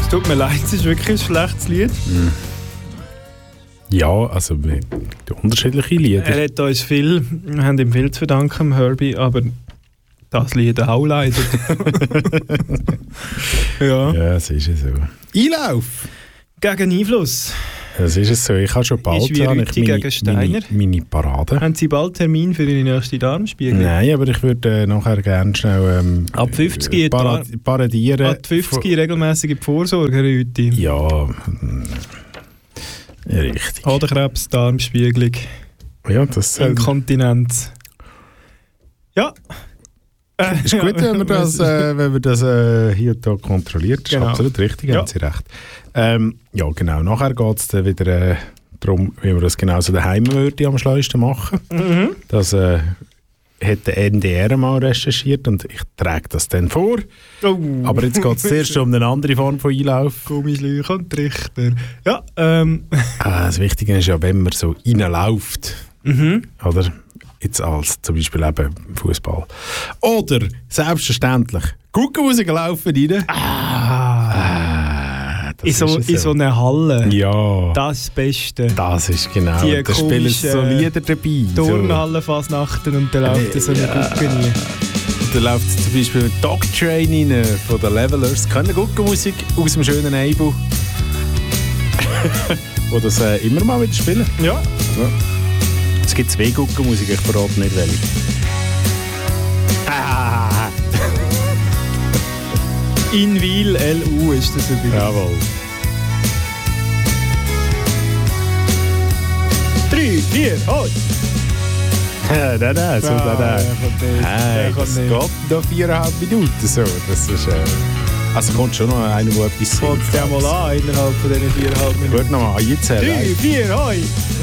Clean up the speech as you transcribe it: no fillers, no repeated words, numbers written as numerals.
Tut mir leid, es ist wirklich ein schlechtes Lied. Ja, also unterschiedliche Lieder. Er hat uns wir haben ihm viel zu verdanken, Herbie, aber das Lied auch leider. Ja. Ja, es ist ja so. Einlauf! Gegen Einfluss. Das ist es so. Ich habe schon bald meine Parade. Haben Sie bald Termin für Ihre nächste Darmspiegel? Nein, aber ich würde nachher gerne schnell ab 50 paradieren. Ab 50 regelmäßige Vorsorge, Herr Rüthi. Ja, richtig. Hodenkrebs, Darmspiegelung, ja, das Inkontinenz. Ja. Ist gut, wenn man das hier und da kontrolliert. Das ist absolut richtig, haben Sie recht. Ja, genau. Nachher geht es dann wieder darum, wie man das genauso daheim würde am schleusten machen. Mhm. Das hat der NDR mal recherchiert und ich trage das dann vor. Oh. Aber jetzt geht es zuerst um eine andere Form von Einlauf. Gummischläuch und Trichter. Ja, das Wichtige ist ja, wenn man so reinläuft. Mhm. Oder? Jetzt als zum Beispiel eben Fußball. Oder selbstverständlich Guckenmusik laufen rein. In so einer Halle. Ja. Das ist das Beste. Das ist genau. Die da spielen so Lieder dabei. Turnhallenfasnachten und dann läuft so eine Gucke rein. Da läuft zum Beispiel Dog Train rein von den Levelers. Keine Guckenmusik aus dem schönen Eibu. Wo das immer mal wieder spielen. Ja. Es gibt 2 Guckenmusik, ich verrate nicht welche. In Wil LU ist das übrigens. Jawohl. 3, 4, hoi! Nein, so das geht noch 4,5 Minuten. So. Das ist, also kommt schon noch einer, der etwas singt. Kommt es ja mal an, innerhalb von diesen 4,5 Minuten. Gut, nochmal, jetzt 3, 4, hoi!